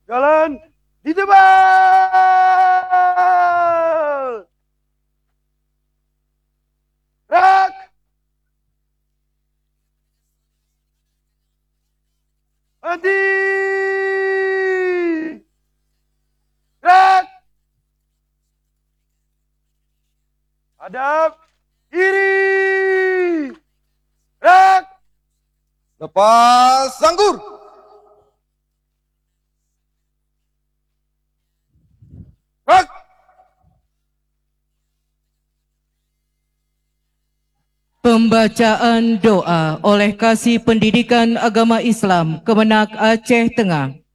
Jalan ditebal. Gerak. Henti. Gerak. Hadap kiri. Gerak. Lepas sanggur. Gerak. Pembacaan doa oleh Kasih Pendidikan Agama Islam Kemenak Aceh Tengah.